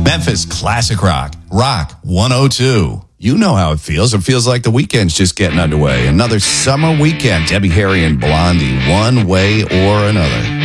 Memphis Classic Rock, Rock 102. You know how it feels. It feels like the weekend's just getting underway. Another summer weekend. Debbie Harry and Blondie, one way or another.